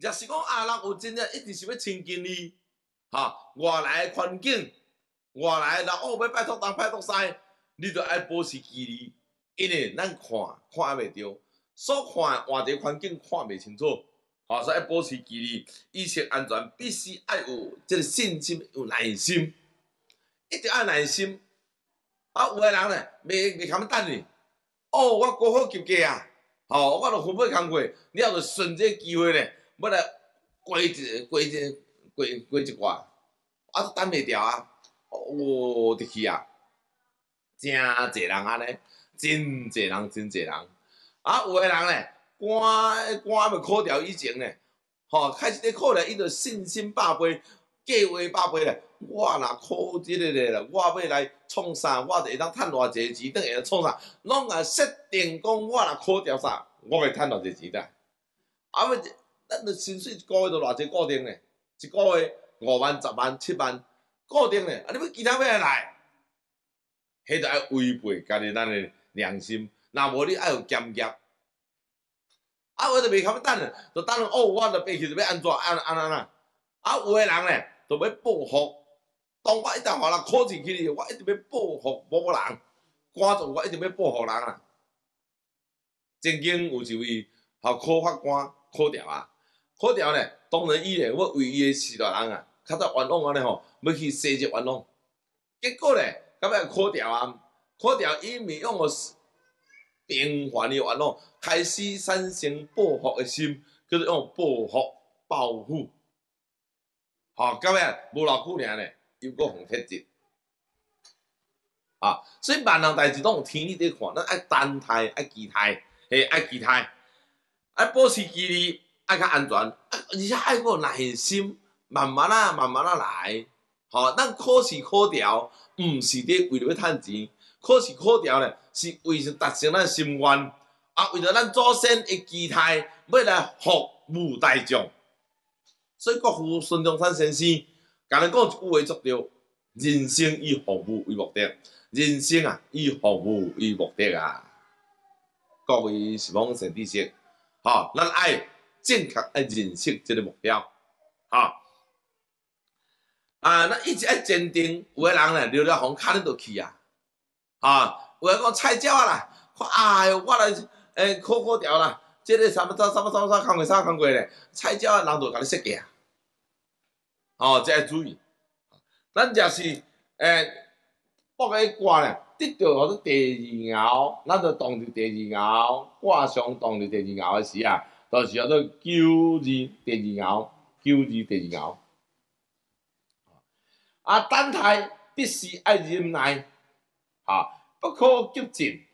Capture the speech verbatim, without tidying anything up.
若是讲啊，人有真正一直想要亲近你，哈，外来的环境，外来的人哦要拜托东拜托西，你着爱保持距离，因为咱看看袂着，所看换一个环境看袂清楚，吼、所以爱保持距离，一切安全必须爱有即个信心，有耐心，一直爱耐心。啊，有诶人咧，袂袂堪等你，哦，我高考及格啊，吼、我著分配工课，你也著顺这个机会咧，要来过一过一过过一挂，啊，等袂牢啊，哦，入去啊，真侪人安尼，真侪人，真侪人，啊，有诶人咧，官官要考调以前咧，吼、开始咧考咧，伊著信心百倍，计划百倍咧。我若考即个咧，我要来创啥，我就会当趁偌济钱，等下来创啥，拢啊设定讲，我若考调啥，我会趁偌济钱的。啊，要咱着薪水一个月就偌济固定咧，一个月五万、十万、七万固定咧，啊，你要其他要来来，迄着爱违背家己咱的良心，若无你爱有坚决。啊，我着袂堪等咧，就等哦，我着爬去就要安怎安安安安，啊，有诶人咧，就要报复。当我一旦互人考进去哩，我一直要报复某某人，官做我一直要报复人啊。曾经有一位吼考法官考调啊，考调咧，当然伊咧要为伊诶时代人啊，较早冤枉安尼吼，要去洗这冤枉。结果咧，到尾考调啊，考调伊咪用个平凡的冤枉，开始产生报复的心，叫做用报复报复。吼，到尾无偌久尔咧。又搁互铁质，啊！所以万人代志拢有天意伫看，咱爱等待，爱期待，嘿，爱期待，爱保持距离，爱较安全，啊！而且爱有耐心，慢慢啊，慢慢啊来。吼、哦，咱考试考调，毋是伫为着要趁钱，考试考调咧，是为着达成咱心愿，啊，为着咱祖先的期待，要来服务大众。所以国父孙中山先生。甲咱讲一句话足着，人生以服务为目的，人生啊以服务为目的啊。各位是否先知识？吼，咱爱正确爱认识这个目标，吼。啊，咱一直爱坚定，有诶人咧溜了风卡恁就去啊，啊，有诶讲菜鸟啊啦，哎哟，我来诶考考调啦，即、這个啥物啥啥物啥物啥工课啥工课咧，菜鸟啊人就甲你设计啊。哦，这要注意。咱若是诶博个卦咧，得到或者第二爻，咱就当着第二爻，卦象当着第二爻的时啊，就是叫做九字第二爻，九字第二爻。啊，等待必须爱忍耐，啊，不可急进，